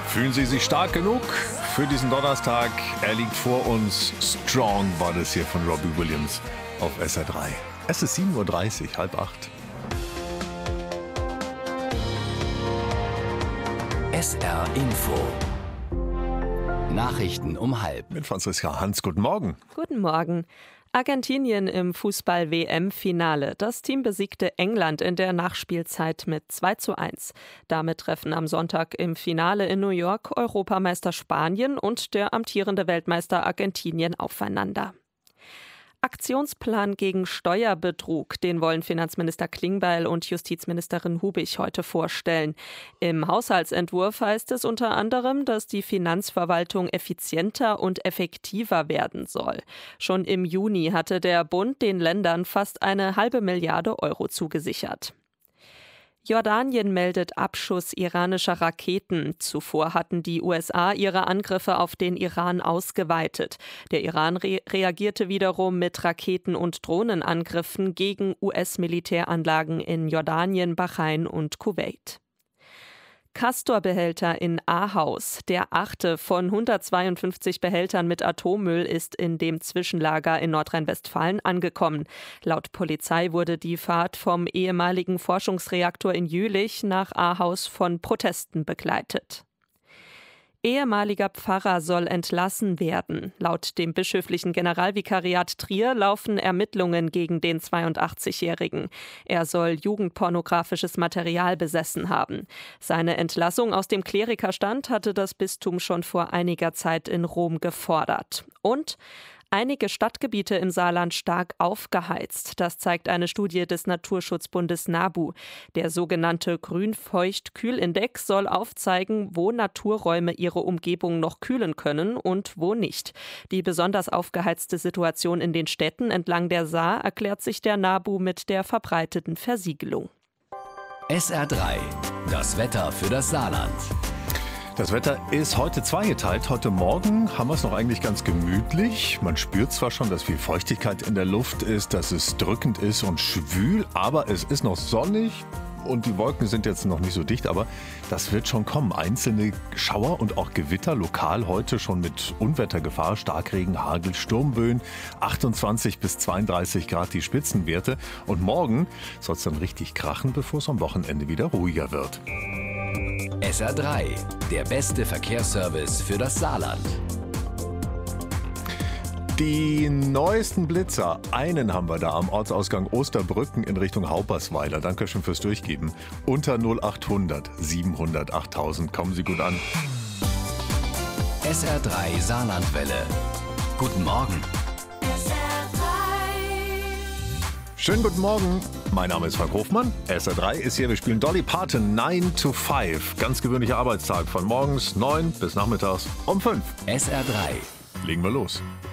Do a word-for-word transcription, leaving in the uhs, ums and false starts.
Fühlen Sie sich stark genug für diesen Donnerstag? Er liegt vor uns. Strong war das hier von Robbie Williams auf S R drei. Es ist sieben Uhr dreißig, halb acht. S R Info. Nachrichten um halb. Mit Franziska Hans, guten Morgen. Guten Morgen. Argentinien im Fußball-W M-Finale. Das Team besiegte England in der Nachspielzeit mit zwei zu eins. Damit treffen am Sonntag im Finale in New York Europameister Spanien und der amtierende Weltmeister Argentinien aufeinander. Aktionsplan gegen Steuerbetrug, den wollen Finanzminister Klingbeil und Justizministerin Hubig heute vorstellen. Im Haushaltsentwurf heißt es unter anderem, dass die Finanzverwaltung effizienter und effektiver werden soll. Schon im Juni hatte der Bund den Ländern fast eine halbe Milliarde Euro zugesichert. Jordanien meldet Abschuss iranischer Raketen. Zuvor hatten die U S A ihre Angriffe auf den Iran ausgeweitet. Der Iran re- reagierte wiederum mit Raketen- und Drohnenangriffen gegen U S-Militäranlagen in Jordanien, Bahrain und Kuwait. Castor-Behälter in Ahaus. Der achte von hundertzweiundfünfzig Behältern mit Atommüll ist in dem Zwischenlager in Nordrhein-Westfalen angekommen. Laut Polizei wurde die Fahrt vom ehemaligen Forschungsreaktor in Jülich nach Ahaus von Protesten begleitet. Ehemaliger Pfarrer soll entlassen werden. Laut dem bischöflichen Generalvikariat Trier laufen Ermittlungen gegen den zweiundachtzigjährigen. Er soll jugendpornografisches Material besessen haben. Seine Entlassung aus dem Klerikerstand hatte das Bistum schon vor einiger Zeit in Rom gefordert. Und einige Stadtgebiete im Saarland stark aufgeheizt. Das zeigt eine Studie des Naturschutzbundes NABU. Der sogenannte Grün-Feucht-Kühl-Index soll aufzeigen, wo Naturräume ihre Umgebung noch kühlen können und wo nicht. Die besonders aufgeheizte Situation in den Städten entlang der Saar erklärt sich der NABU mit der verbreiteten Versiegelung. S R drei. Das Wetter für das Saarland. Das Wetter ist heute zweigeteilt. Heute Morgen haben wir es noch eigentlich ganz gemütlich. Man spürt zwar schon, dass viel Feuchtigkeit in der Luft ist, dass es drückend ist und schwül, aber es ist noch sonnig und die Wolken sind jetzt noch nicht so dicht, aber das wird schon kommen. Einzelne Schauer und auch Gewitter, lokal heute schon mit Unwettergefahr, Starkregen, Hagel, Sturmböen, achtundzwanzig bis zweiunddreißig Grad die Spitzenwerte. Und morgen soll es dann richtig krachen, bevor es am Wochenende wieder ruhiger wird. S R drei, der beste Verkehrsservice für das Saarland. Die neuesten Blitzer, einen haben wir da am Ortsausgang Osterbrücken in Richtung Haupersweiler. Dankeschön fürs Durchgeben. Unter null achthundert siebenhundert achttausend. Kommen Sie gut an. S R drei Saarlandwelle. Guten Morgen. Schönen guten Morgen. Mein Name ist Frank Hofmann. S R drei ist hier. Wir spielen Dolly Parton nine to five. Ganz gewöhnlicher Arbeitstag von morgens neun bis nachmittags um fünf. S R drei. Legen wir los.